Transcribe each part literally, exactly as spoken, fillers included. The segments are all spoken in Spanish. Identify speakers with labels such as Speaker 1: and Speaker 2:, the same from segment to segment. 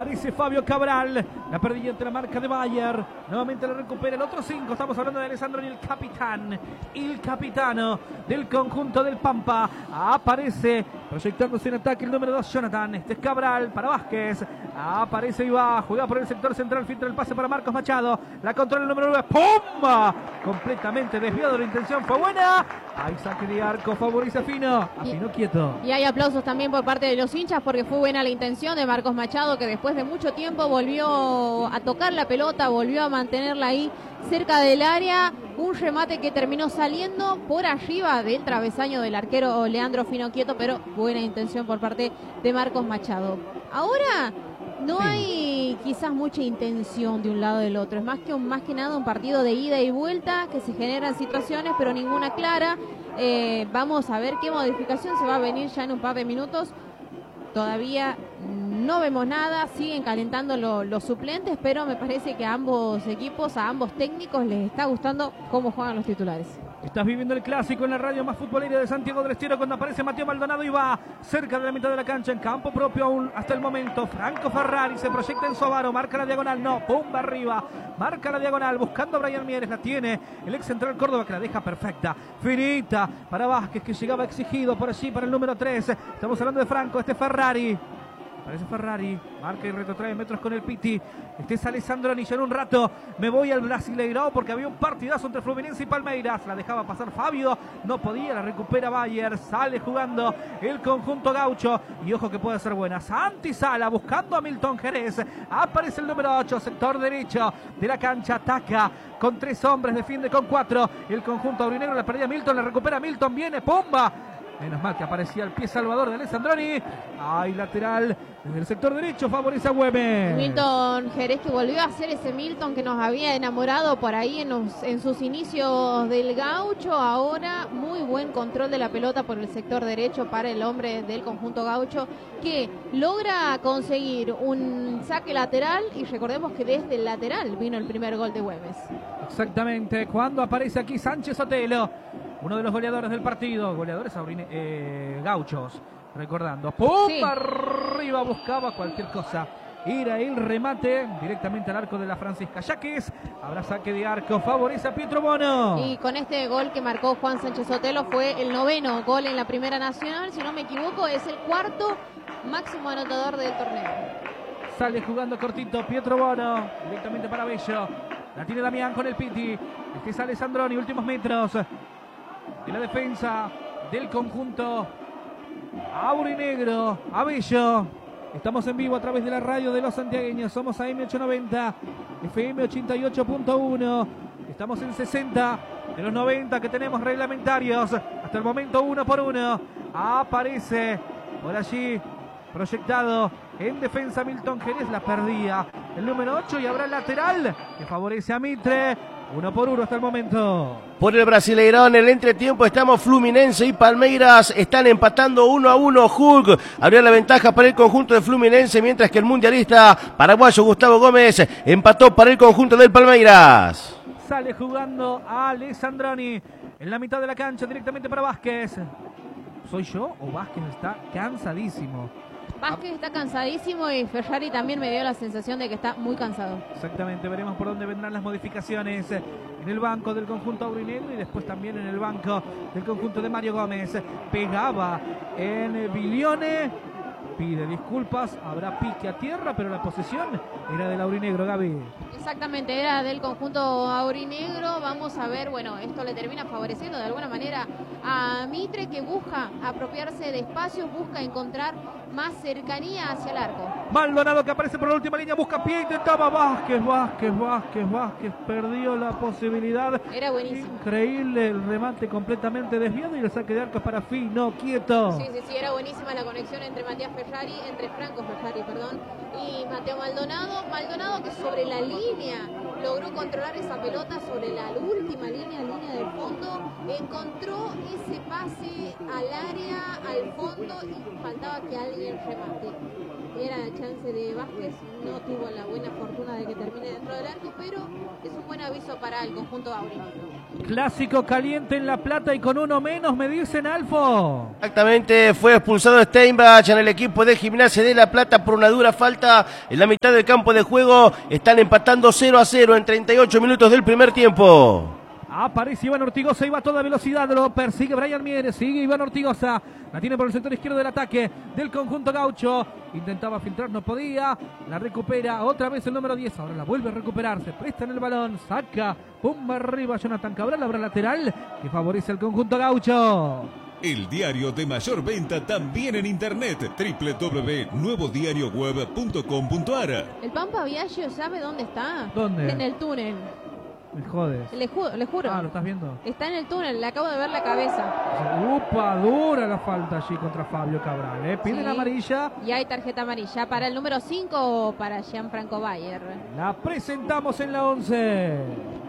Speaker 1: Aparece Fabio Cabral. La perdilla entre la marca de Bayer. Nuevamente la recupera el otro cinco. Estamos hablando de Alessandro y el capitán. El capitano del conjunto del Pampa. Aparece proyectándose en ataque el número dos, Jonathan. Este es Cabral para Vázquez. Aparece y va. Juega por el sector central. Filtra el pase para Marcos Machado. La controla el número nueve. ¡Pum! Completamente desviado. La intención fue buena. Hay saque de arco. Favoriza a Fino. A Fino quieto.
Speaker 2: Y hay aplausos también por parte de los hinchas porque fue buena la intención de Marcos Machado, que después de mucho tiempo volvió a tocar la pelota, volvió a mantenerla ahí cerca del área. Un remate que terminó saliendo por arriba del travesaño del arquero Leandro Fino Quieto, pero buena intención por parte de Marcos Machado. Ahora no hay quizás mucha intención de un lado del otro. Es más que, un, más que nada un partido de ida y vuelta, que se generan situaciones, pero ninguna clara. Eh, vamos a ver qué modificación se va a venir ya en un par de minutos. Todavía no vemos nada, siguen calentando lo, los suplentes, pero me parece que a ambos equipos, a ambos técnicos les está gustando cómo juegan los titulares.
Speaker 1: Estás viviendo el clásico en la radio más futbolera de Santiago del Estero cuando aparece Mateo Maldonado y va cerca de la mitad de la cancha en campo propio aún hasta el momento. Franco Ferrari se proyecta en Sovaro, marca la diagonal, no, pumba arriba, marca la diagonal buscando a Brian Mieres, la tiene el ex central Córdoba que la deja perfecta, finita para Vázquez que llegaba exigido por allí para el número tres. Estamos hablando de Franco, este Ferrari. Parece Ferrari, marca y retrotrae metros con el Piti. Este es Alessandro Anilla. En un rato me voy al Brasileirao porque había un partidazo entre Fluminense y Palmeiras. La dejaba pasar Fabio, no podía, la recupera Bayer. Sale jugando el conjunto gaucho. Y ojo que puede ser buena. Santi Sala buscando a Milton Jerez. Aparece el número ocho, sector derecho de la cancha. Ataca con tres hombres, defiende con cuatro. El conjunto aurinegro la perdía Milton, la recupera Milton, viene, ¡pumba! Menos mal que aparecía el pie salvador de Alessandroni. Hay lateral desde el sector derecho, favorece a Güemes.
Speaker 2: Milton Jerez que volvió a ser ese Milton que nos había enamorado por ahí en, los, en sus inicios del gaucho. Ahora muy buen control de la pelota por el sector derecho para el hombre del conjunto gaucho que logra conseguir un saque lateral y recordemos que desde el lateral vino el primer gol de Güemes.
Speaker 1: Exactamente, cuando aparece aquí Sánchez Otelo, uno de los goleadores del partido, goleadores aurine, eh, gauchos, recordando. ¡Pum! Sí. Arriba buscaba cualquier cosa. Era el remate directamente al arco de la Francisca Yaques. Habrá saque de arco, favorece a Pietro Bono.
Speaker 2: Y con este gol que marcó Juan Sánchez Otelo fue el noveno gol en la Primera Nacional. Si no me equivoco, es el cuarto máximo anotador del torneo.
Speaker 1: Sale jugando cortito Pietro Bono, directamente para Bello. La tiene Damián con el Piti. Este es Alessandroni, últimos metros de la defensa del conjunto aurinegro. Abello. Estamos en vivo a través de la radio de los santiagueños. Somos A M ochocientos noventa, F M ochenta y ocho punto uno. Estamos en sesenta de los noventa que tenemos reglamentarios. Hasta el momento uno por uno. Aparece por allí proyectado en defensa Milton Jerez. La perdía el número ocho y habrá lateral que favorece a Mitre. Uno por uno hasta el momento.
Speaker 3: Por el Brasileirao en el entretiempo estamos Fluminense y Palmeiras. Están empatando uno a uno. Hulk abrió la ventaja para el conjunto de Fluminense, mientras que el mundialista paraguayo Gustavo Gómez empató para el conjunto del Palmeiras.
Speaker 1: Sale jugando a Alessandroni en la mitad de la cancha directamente para Vázquez. ¿Soy yo o Vázquez está cansadísimo?
Speaker 2: Vázquez está cansadísimo y Ferrari también me dio la sensación de que está muy cansado.
Speaker 1: Exactamente, veremos por dónde vendrán las modificaciones en el banco del conjunto aurinegro y después también en el banco del conjunto de Mario Gómez. Pegaba en Bilione, pide disculpas, habrá pique a tierra, pero la posesión era del aurinegro, Gaby.
Speaker 2: Exactamente, era del conjunto aurinegro. Vamos a ver, bueno, esto le termina favoreciendo de alguna manera a Mitre, que busca apropiarse de espacios, busca encontrar más cercanía hacia el arco.
Speaker 1: Maldonado que aparece por la última línea, busca pie, intentaba Vázquez, Vázquez, Vázquez, Vázquez, perdió la posibilidad.
Speaker 2: Era buenísimo.
Speaker 1: Increíble el remate completamente desviado y el saque de arco es para Fino Quieto.
Speaker 2: Sí, sí, sí, era buenísima la conexión entre Matías Ferrari, entre Franco Ferrari, perdón, y Mateo Maldonado. Maldonado que sobre la línea logró controlar esa pelota, sobre la última línea, línea del fondo, encontró ese pase al área, al fondo y faltaba que alguien remate. era chance de Vázquez, no tuvo la buena fortuna de que termine dentro del arco, pero es un buen aviso para el conjunto áureo.
Speaker 1: Clásico caliente en La Plata y con uno menos, me dicen, Alfo.
Speaker 3: Exactamente, fue expulsado Steinbach en el equipo de Gimnasia de La Plata por una dura falta en la mitad del campo de juego. Están empatando cero a cero en treinta y ocho minutos del primer tiempo.
Speaker 1: Aparece Iván Ortigosa, iba a toda velocidad, lo persigue Brian Mieres, sigue Iván Ortigosa, la tiene por el sector izquierdo del ataque del conjunto gaucho, intentaba filtrar, no podía, la recupera otra vez el número diez, ahora la vuelve a recuperar, se presta en el balón, saca, pum, arriba Jonathan Cabral, habrá lateral que favorece al conjunto gaucho.
Speaker 4: El diario de mayor venta también en internet, doble u doble u doble u punto nuevo diario web punto com punto a r.
Speaker 2: El Pampa Viaggio, ¿sabe dónde está?
Speaker 1: ¿Dónde?
Speaker 2: En el túnel.
Speaker 1: Me jodes.
Speaker 2: Le, ju le juro.
Speaker 1: Ah, ¿lo estás viendo?
Speaker 2: Está en el túnel, le acabo de ver la cabeza.
Speaker 1: Upa, dura la falta allí contra Fabio Cabral, ¿eh? Piden
Speaker 2: Sí.
Speaker 1: amarilla.
Speaker 2: Y hay tarjeta amarilla para el número cinco, para Gianfranco Bayer.
Speaker 1: La presentamos en la once.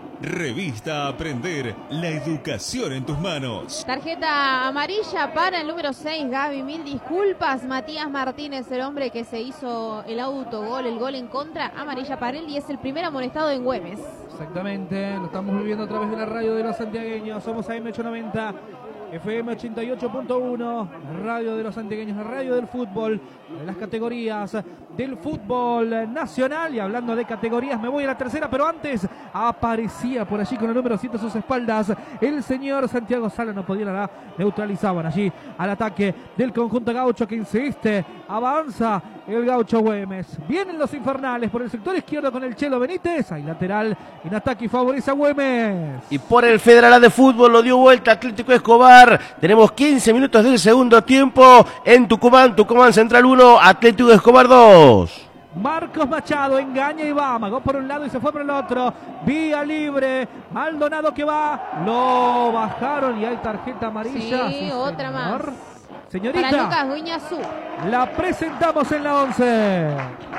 Speaker 4: Revista Aprender, la educación en tus manos.
Speaker 2: Tarjeta amarilla para el número seis, Gaby, mil disculpas. Matías Martínez, el hombre que se hizo el autogol, el gol en contra, amarilla para él y es el primer amonestado en Güemes.
Speaker 1: Exactamente, lo estamos viviendo a través de la radio de los santiagueños. Somos A M ochocientos noventa, F M ochenta y ocho punto uno, radio de los santiagueños, la radio del fútbol, de las categorías del fútbol nacional. Y hablando de categorías, me voy a la tercera, pero antes aparecía por allí con el número siete a sus espaldas el señor Santiago Sala, no podía, la neutralizaban allí al ataque del conjunto gaucho que insiste, avanza el gaucho Güemes. Vienen los infernales por el sector izquierdo con el Chelo Benítez, hay lateral en ataque y favorece a Güemes.
Speaker 3: Y por el Federal A de Fútbol lo dio vuelta Atlético Escobar. Tenemos quince minutos del segundo tiempo en Tucumán, Tucumán Central uno, Atlético Escobar dos.
Speaker 1: Marcos Machado engaña y va, amagó por un lado y se fue por el otro, vía libre, Maldonado que va, lo bajaron y hay tarjeta amarilla.
Speaker 2: Sí,
Speaker 1: sí
Speaker 2: otra
Speaker 1: señor.
Speaker 2: más.
Speaker 1: Señorita,
Speaker 2: Para Lucas Guiñazú.
Speaker 1: la presentamos en la once.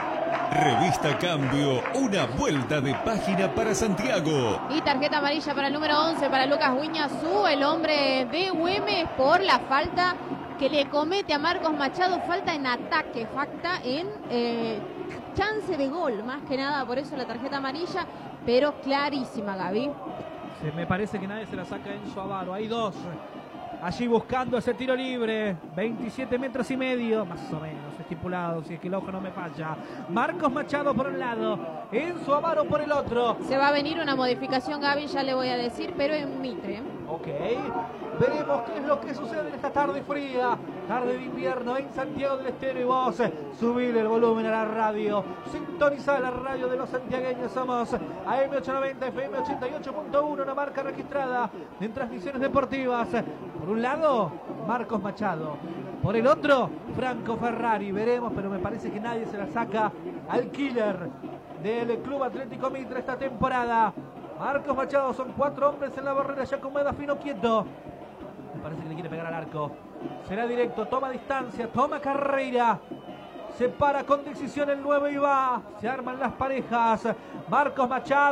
Speaker 4: Revista Cambio, una vuelta de página para Santiago.
Speaker 2: Y tarjeta amarilla para el número once, para Lucas Guiñazú, el hombre de Güemes, por la falta que le comete a Marcos Machado, falta en ataque, falta en eh, chance de gol, más que nada, por eso la tarjeta amarilla, pero clarísima, Gaby.
Speaker 1: Se me parece que nadie se la saca en su avaro, hay dos. Allí buscando ese tiro libre, veintisiete metros y medio, más o menos estipulado, si es que el ojo no me falla. Marcos Machado por un lado, Enzo Avaro por el otro.
Speaker 2: Se va a venir una modificación, Gaby, ya le voy a decir, pero en Mitre.
Speaker 1: Ok, veremos qué es lo que sucede en esta tarde fría, tarde de invierno en Santiago del Estero. Y vos, subile el volumen a la radio, sintonizá la radio de los santiagueños. Somos A M ochocientos noventa, F M ochenta y ocho punto uno, una marca registrada en transmisiones deportivas. Por un lado, Marcos Machado, por el otro, Franco Ferrari. Veremos, pero me parece que nadie se la saca al killer del Club Atlético Mitre esta temporada. Marcos Machado, son cuatro hombres en la barrera, ya con Meda fino quieto. Me parece que le quiere pegar al arco. Será directo, toma distancia, toma carrera. Se para con decisión el nueve y va. Se arman las parejas. Marcos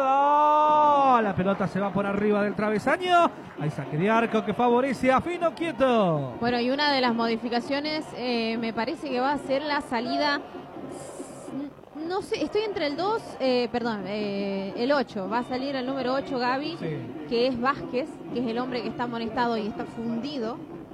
Speaker 1: Machado. La pelota se va por arriba del travesaño. Hay saque de arco que favorece a Fino Quieto.
Speaker 2: Bueno, y una de las modificaciones eh, me parece que va a ser la salida. No sé, estoy entre el dos, eh, perdón, eh, el ocho. Va a salir el número ocho, Gaby,
Speaker 1: Sí.
Speaker 2: que es Vázquez, que es el hombre que está amonestado y está fundido.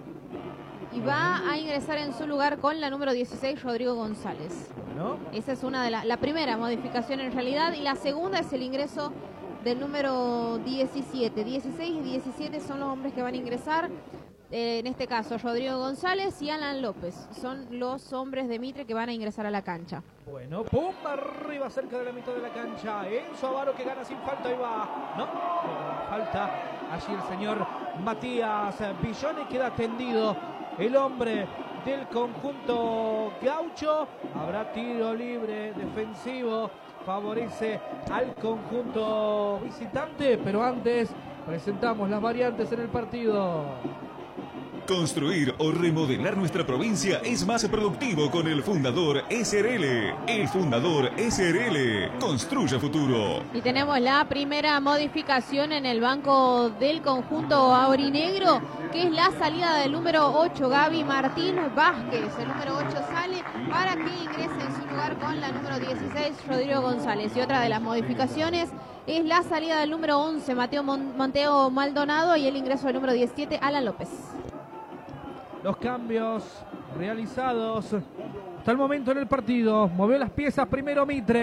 Speaker 2: Y va a ingresar en su lugar con la número dieciséis, Rodrigo González.
Speaker 1: Bueno,
Speaker 2: Esa es una de la, la primera modificación en realidad. Y la segunda es el ingreso del número diecisiete. dieciséis y diecisiete son los hombres que van a ingresar. Eh, en este caso, Rodrigo González y Alan López. Son los hombres de Mitre que van a ingresar a la cancha.
Speaker 1: bueno, pum, arriba cerca de la mitad de la cancha. Enzo Avaro que gana sin falta y va. No, no falta. Allí el señor Matías Villone queda tendido. El hombre del conjunto gaucho. Habrá tiro libre defensivo. Favorece al conjunto visitante. Pero antes presentamos las variantes en el partido.
Speaker 4: Construir o remodelar nuestra provincia es más productivo con el Fundador S R L. El Fundador S R L construye futuro.
Speaker 2: Y tenemos la primera modificación en el banco del conjunto aurinegro, que es la salida del número ocho, Gaby Martín Vázquez. El número ocho sale para que ingrese en su lugar con la número dieciséis, Rodrigo González. Y otra de las modificaciones es la salida del número once, Mateo Mon Monteo Maldonado, y el ingreso del número diecisiete, Alan López.
Speaker 1: Los cambios realizados hasta el momento en el partido. Movió las piezas primero Mitre.